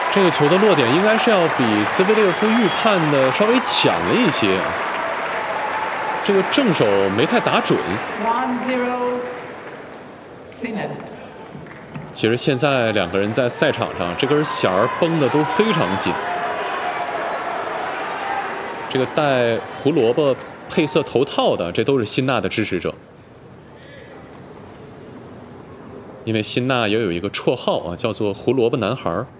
这个球的落点应该是要比兹维列夫预判的稍微强了一些，这个正手没太打准。其实现在两个人在赛场上，这根弦儿绷得都非常紧。这个戴胡萝卜配色头套的，这都是辛纳的支持者。因为辛纳也有一个绰号啊，叫做胡萝卜男孩。